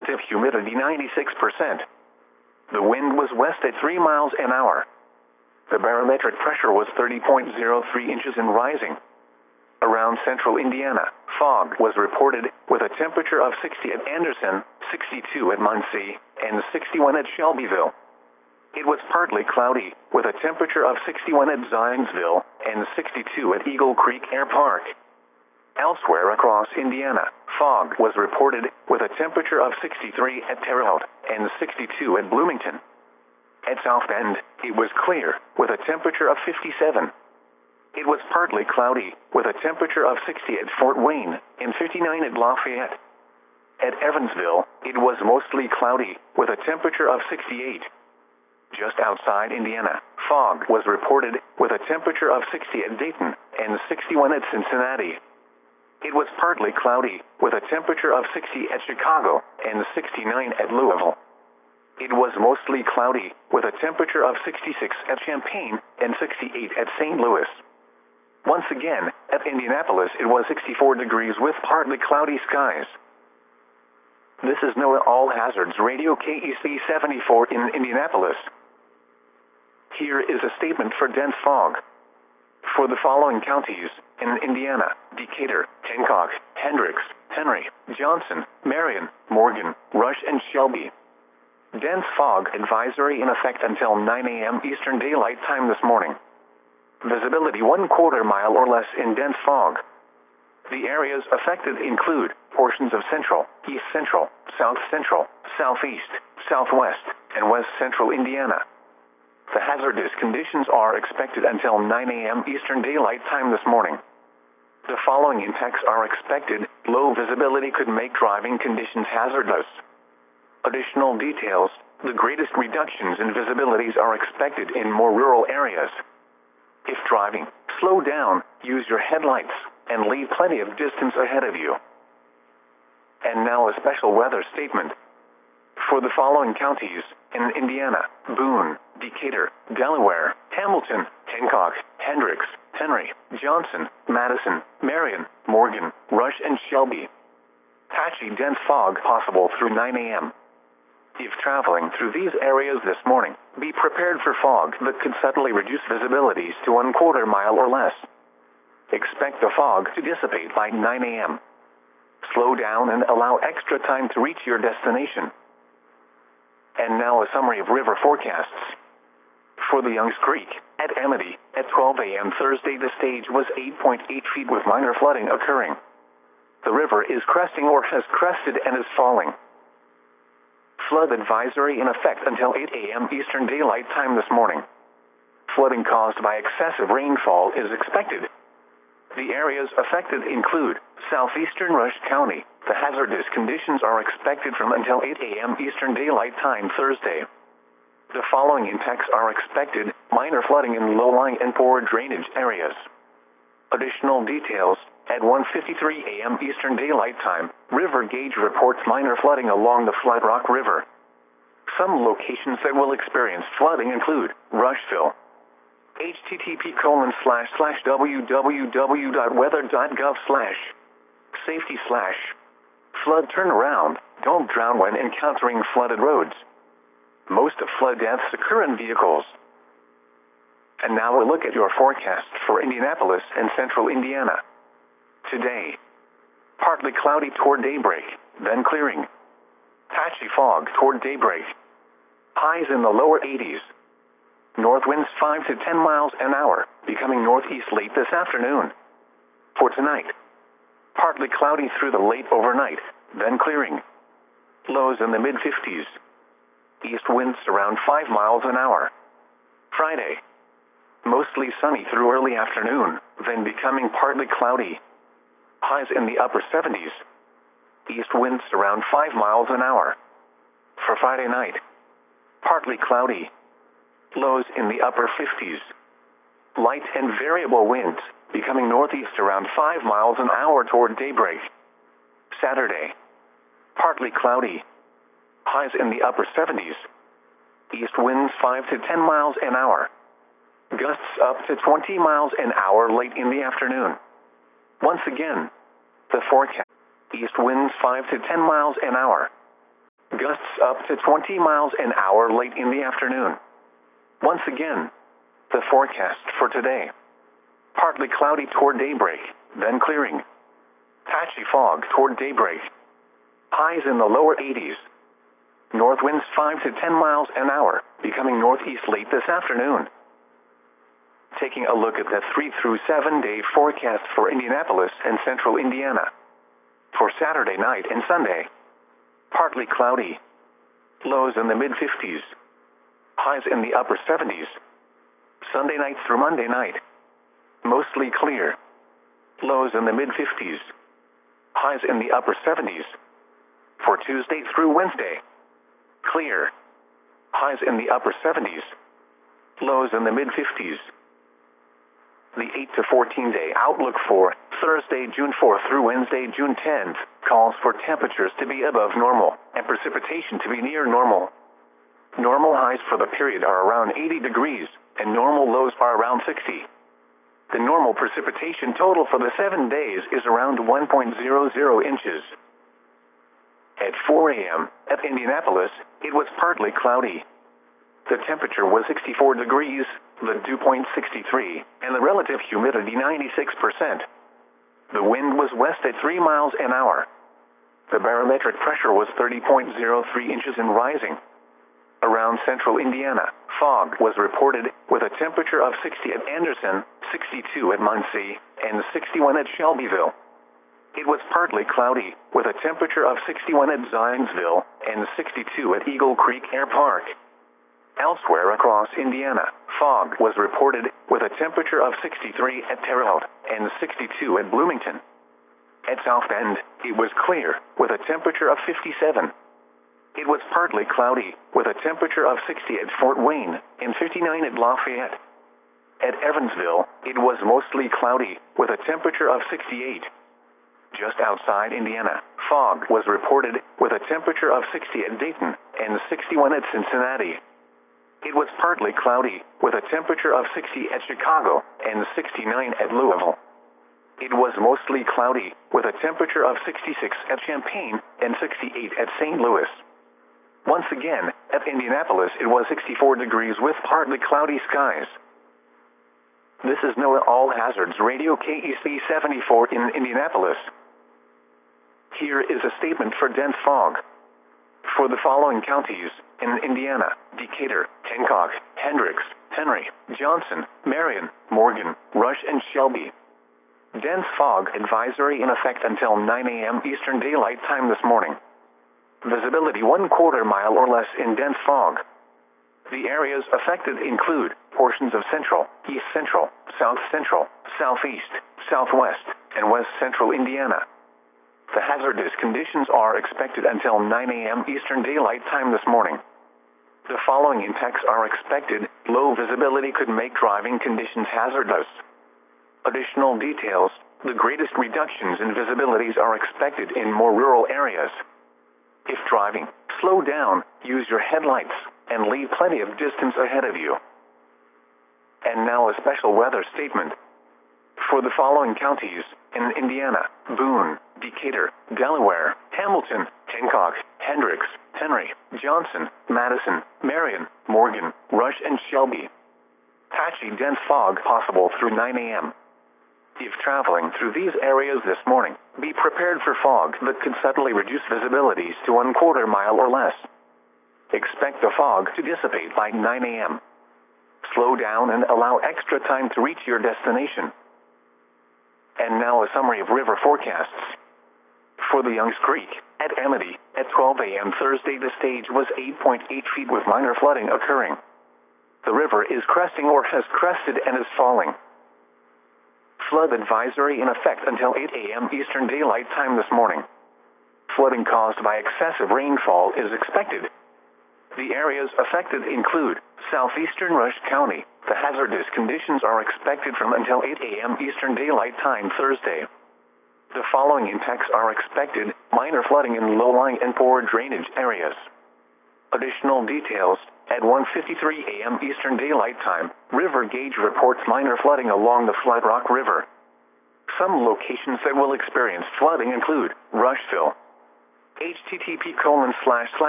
relative humidity 96%. The wind was west at 3 miles an hour. The barometric pressure was 30.03 inches and rising. Around central Indiana, fog was reported, with a temperature of 60 at Anderson, 62 at Muncie, and 61 at Shelbyville. It was partly cloudy, with a temperature of 61 at Zionsville, and 62 at Eagle Creek Air Park. Elsewhere across Indiana, fog was reported, with a temperature of 63 at Terre Haute, and 62 at Bloomington. At South Bend, it was clear, with a temperature of 57. It was partly cloudy, with a temperature of 60 at Fort Wayne, and 59 at Lafayette. At Evansville, it was mostly cloudy, with a temperature of 68. Just outside Indiana, fog was reported, with a temperature of 60 at Dayton, and 61 at Cincinnati. It was partly cloudy, with a temperature of 60 at Chicago, and 69 at Louisville. It was mostly cloudy, with a temperature of 66 at Champaign, and 68 at St. Louis. Once again, at Indianapolis it was 64 degrees with partly cloudy skies. This is NOAA All Hazards Radio KEC 74 in Indianapolis. Here is a statement for dense fog. For the following counties, in Indiana: Decatur, Hancock, Hendricks, Henry, Johnson, Marion, Morgan, Rush, and Shelby. Dense fog advisory in effect until 9 a.m. Eastern Daylight Time this morning. Visibility 1/4 mile or less in dense fog. The areas affected include portions of central, east central, south central, southeast, southwest, and west central Indiana. The hazardous conditions are expected until 9 a.m. Eastern Daylight Time this morning. The following impacts are expected. Low visibility could make driving conditions hazardous. Additional details: the greatest reductions in visibilities are expected in more rural areas. If driving, slow down, use your headlights, and leave plenty of distance ahead of you. And now a special weather statement. For the following counties, in Indiana: Boone, Decatur, Delaware, Hamilton, Hancock, Hendricks, Henry, Johnson, Madison, Marion, Morgan, Rush, and Shelby. Patchy dense fog possible through 9 a.m. If traveling through these areas this morning, be prepared for fog that could suddenly reduce visibilities to 1/4 mile or less. Expect the fog to dissipate by 9 a.m. Slow down and allow extra time to reach your destination. And now a summary of river forecasts. For the Youngs Creek, at Amity, at 12 a.m. Thursday the stage was 8.8 feet with minor flooding occurring. The river is cresting or has crested and is falling. Flood advisory in effect until 8 a.m. Eastern Daylight Time this morning. Flooding caused by excessive rainfall is expected. The areas affected include southeastern Rush County. The hazardous conditions are expected from until 8 a.m. Eastern Daylight Time Thursday. The following impacts are expected: minor flooding in low-lying and poor drainage areas. Additional details: at 1:53 a.m. Eastern Daylight Time, River Gauge reports minor flooding along the Flat Rock River. Some locations that will experience flooding include Rushville. http://wweather.gov/safety/flood turnaround. Don't drown when encountering flooded roads. Most of flood deaths occur in vehicles. And now a look at your forecast for Indianapolis and central Indiana. Today, partly cloudy toward daybreak, then clearing. Patchy fog toward daybreak. Highs in the lower 80s. North winds 5 to 10 miles an hour, becoming northeast late this afternoon. For tonight, partly cloudy through the late overnight, then clearing. Lows in the mid-50s. East winds around 5 miles an hour. Friday, mostly sunny through early afternoon, then becoming partly cloudy. Highs in the upper 70s. East winds around 5 miles an hour. For Friday night, partly cloudy. Lows in the upper 50s. Light and variable winds, becoming northeast around 5 miles an hour toward daybreak. Saturday, partly cloudy. Highs in the upper 70s. East winds 5 to 10 miles an hour. Gusts up to 20 miles an hour late in the afternoon. Once again, the forecast: east winds 5 to 10 miles an hour. gusts up to 20 miles an hour late in the afternoon. Once again, the forecast for today. Partly cloudy toward daybreak, then clearing. Patchy fog toward daybreak. Highs in the lower 80s. North winds 5 to 10 miles an hour, becoming northeast late this afternoon. Taking a look at the 3 through 7 day forecast for Indianapolis and central Indiana. For Saturday night and Sunday, partly cloudy. Lows in the mid-50s. Highs in the upper 70s. Sunday night through Monday night, mostly clear. Lows in the mid-50s. Highs in the upper 70s. For Tuesday through Wednesday, clear. Highs in the upper 70s. Lows in the mid-50s. The 8 to 14 day outlook for Thursday, June 4th through Wednesday, June 10th, calls for temperatures to be above normal and precipitation to be near normal. Normal highs for the period are around 80 degrees, and normal lows are around 60. The normal precipitation total for the 7 days is around 1.00 inches. At 4 a.m., at Indianapolis, it was partly cloudy. The temperature was 64 degrees, the dew point 63, and the relative humidity 96%. The wind was west at 3 miles an hour. The barometric pressure was 30.03 inches and rising. Around central Indiana, fog was reported with a temperature of 60 at Anderson, 62 at Muncie, and 61 at Shelbyville. It was partly cloudy, with a temperature of 61 at Zionsville and 62 at Eagle Creek Air Park. Elsewhere across Indiana, fog was reported with a temperature of 63 at Terre Haute and 62 at Bloomington. At South Bend, it was clear, with a temperature of 57. It was partly cloudy, with a temperature of 60 at Fort Wayne and 59 at Lafayette. At Evansville, it was mostly cloudy, with a temperature of 68. Just outside Indiana, fog was reported with a temperature of 60 at Dayton and 61 at Cincinnati. It was partly cloudy, with a temperature of 60 at Chicago and 69 at Louisville. It was mostly cloudy, with a temperature of 66 at Champaign and 68 at St. Louis. Once again, at Indianapolis it was 64 degrees with partly cloudy skies. This is NOAA All Hazards Radio KEC 74 in Indianapolis. Here is a statement for dense fog. For the following counties in Indiana: Decatur, Hancock, Hendricks, Henry, Johnson, Marion, Morgan, Rush, and Shelby. Dense fog advisory in effect until 9 a.m. Eastern Daylight Time this morning. Visibility 1/4 mile or less in dense fog. The areas affected include portions of central, east central, south central, southeast, southwest, and west central Indiana. The hazardous conditions are expected until 9 a.m. Eastern Daylight Time this morning. The following impacts are expected. Low visibility could make driving conditions hazardous. Additional details: the greatest reductions in visibilities are expected in more rural areas. If driving, slow down, use your headlights, and leave plenty of distance ahead of you. And now a special weather statement. For the following counties in Indiana: Boone, Decatur, Delaware, Hamilton, Hancock, Hendricks, Henry, Johnson, Madison, Marion, Morgan, Rush, and Shelby. Patchy dense fog possible through 9 a.m. If traveling through these areas this morning, be prepared for fog that could suddenly reduce visibilities to 1/4 mile or less. Expect the fog to dissipate by 9 a.m. Slow down and allow extra time to reach your destination. And now a summary of river forecasts. For the Youngs Creek, at Amity, at 12 a.m. Thursday the stage was 8.8 feet with minor flooding occurring. The river is cresting or has crested and is falling. Flood advisory in effect until 8 a.m. Eastern Daylight Time this morning. Flooding caused by excessive rainfall is expected. The areas affected include southeastern Rush County. The hazardous conditions are expected from until 8 a.m. Eastern Daylight Time Thursday. The following impacts are expected: minor flooding in low-lying and poor drainage areas. Additional details: at 1:53 a.m. Eastern Daylight Time, River Gauge reports minor flooding along the Flat Rock River. Some locations that will experience flooding include Rushville. http://